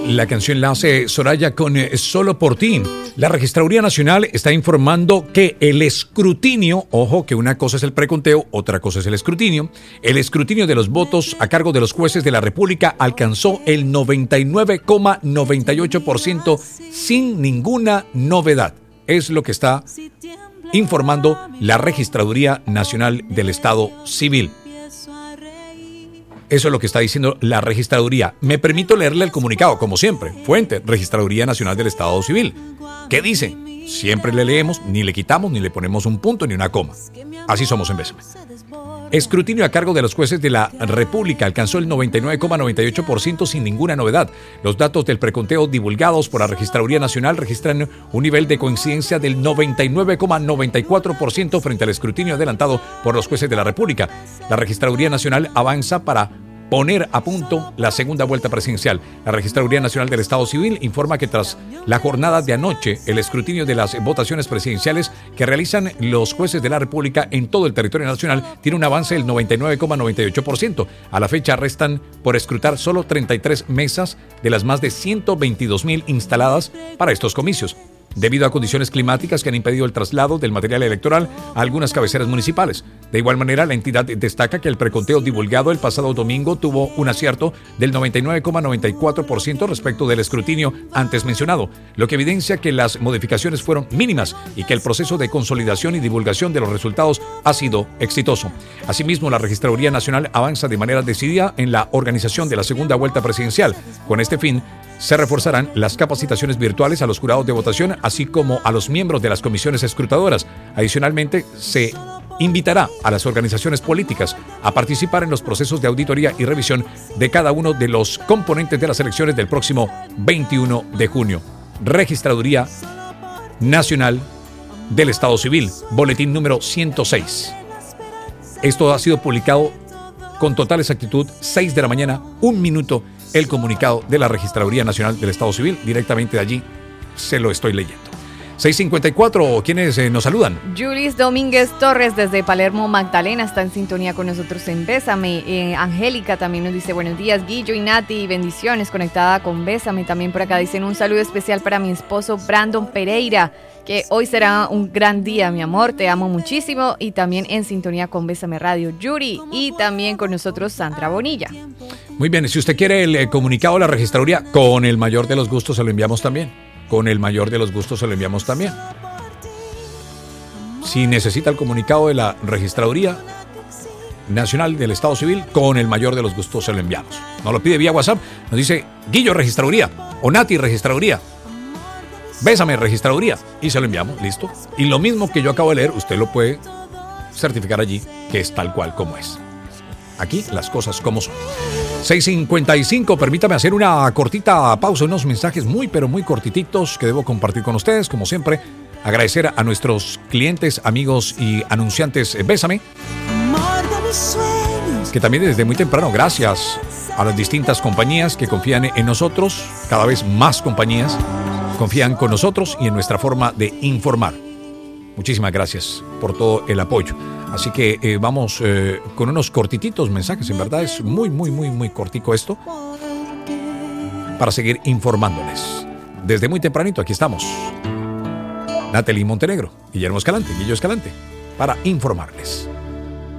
La canción la hace Soraya con Solo por ti. La Registraduría Nacional está informando que el escrutinio, ojo que una cosa es el preconteo, otra cosa es el escrutinio de los votos a cargo de los jueces de la República alcanzó el 99,98% sin ninguna novedad. Es lo que está informando la Registraduría Nacional del Estado Civil. Eso es lo que está diciendo la Registraduría. Me permito leerle el comunicado, como siempre. Fuente, Registraduría Nacional del Estado Civil. ¿Qué dice? Siempre le leemos, ni le quitamos, ni le ponemos un punto, ni una coma. Así somos en Bésame. Escrutinio a cargo de los jueces de la República alcanzó el 99,98% sin ninguna novedad. Los datos del preconteo divulgados por la Registraduría Nacional registran un nivel de coincidencia del 99,94% frente al escrutinio adelantado por los jueces de la República. La Registraduría Nacional avanza para poner a punto la segunda vuelta presidencial. La Registraduría Nacional del Estado Civil informa que tras la jornada de anoche, el escrutinio de las votaciones presidenciales que realizan los jueces de la República en todo el territorio nacional tiene un avance del 99,98%. A la fecha restan por escrutar solo 33 mesas de las más de 122,000 instaladas para estos comicios, debido a condiciones climáticas que han impedido el traslado del material electoral a algunas cabeceras municipales. De igual manera, la entidad destaca que el preconteo divulgado el pasado domingo tuvo un acierto del 99,94% respecto del escrutinio antes mencionado, lo que evidencia que las modificaciones fueron mínimas y que el proceso de consolidación y divulgación de los resultados ha sido exitoso. Asimismo, la Registraduría Nacional avanza de manera decidida en la organización de la segunda vuelta presidencial. Con este fin, se reforzarán las capacitaciones virtuales a los jurados de votación, así como a los miembros de las comisiones escrutadoras. Adicionalmente, se invitará a las organizaciones políticas a participar en los procesos de auditoría y revisión de cada uno de los componentes de las elecciones del próximo 21 de junio. Registraduría Nacional del Estado Civil, boletín número 106. Esto ha sido publicado con total exactitud, 6 de la mañana, 1 minuto, el comunicado de la Registraduría Nacional del Estado Civil. Directamente de allí se lo estoy leyendo. 6:54, ¿quiénes nos saludan? Julis Domínguez Torres desde Palermo, Magdalena, está en sintonía con nosotros en Bésame. Angélica también nos dice buenos días, Guillo y Nati, bendiciones, conectada con Bésame. También por acá dicen un saludo especial para mi esposo Brandon Pereira, que hoy será un gran día, mi amor, te amo muchísimo. Y también en sintonía con Bésame Radio, Yuri, y también con nosotros Sandra Bonilla. Muy bien, si usted quiere el comunicado de la Registraduría, con el mayor de los gustos se lo enviamos también. Con el mayor de los gustos se lo enviamos también. Si necesita el comunicado de la Registraduría Nacional del Estado Civil, con el mayor de los gustos se lo enviamos. Nos lo pide vía WhatsApp, nos dice Guillo Registraduría, o Nati Registraduría, Bésame Registraduría, y se lo enviamos, listo. Y lo mismo que yo acabo de leer, usted lo puede certificar allí, que es tal cual como es. Aquí las cosas como son. 6:55, permítame hacer una cortita pausa, unos mensajes muy pero muy cortititos que debo compartir con ustedes. Como siempre, agradecer a nuestros clientes, amigos y anunciantes Bésame, que también desde muy temprano, gracias a las distintas compañías que confían en nosotros, cada vez más compañías confían con nosotros y en nuestra forma de informar. Muchísimas gracias por todo el apoyo. Así que vamos con unos cortititos mensajes. En verdad es muy cortico esto, para seguir informándoles. Desde muy tempranito aquí estamos, Natalie Montenegro, Guillermo Escalante, Guillo Escalante, para informarles.